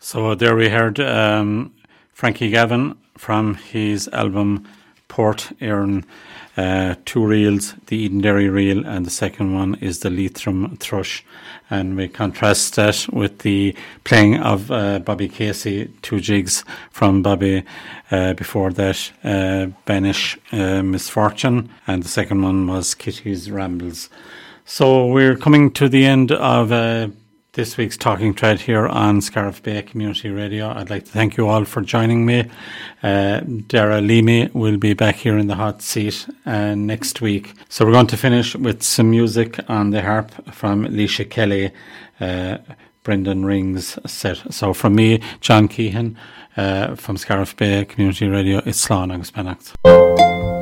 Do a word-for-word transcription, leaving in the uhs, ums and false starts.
So there we heard um, Frankie Gavin from his album Port Erin, uh, two reels, the Edenderry reel, and the second one is the Leitrim Thrush. And we contrast that with the playing of uh, Bobby Casey, two jigs from Bobby. Uh, before that, uh, Banish uh, Misfortune, and the second one was Kitty's Rambles. So we're coming to the end of uh, this week's Talking Thread here on Scariff Bay Community Radio. I'd like to thank you all for joining me. Uh, Dara Leamy will be back here in the hot seat uh, next week. So we're going to finish with some music on the harp from Leisha Kelly, uh, Brendan Ring's set. So from me, John Keehan, uh, from Scariff Bay Community Radio, it's Slán agus Beannacht.